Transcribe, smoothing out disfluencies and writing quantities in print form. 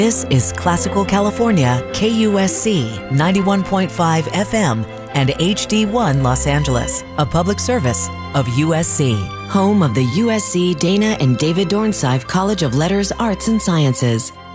This is Classical California, KUSC 91.5 FM and HD1 Los Angeles, a public service of USC, home of the USC Dana and David Dornsife College of Letters, Arts, and Sciences.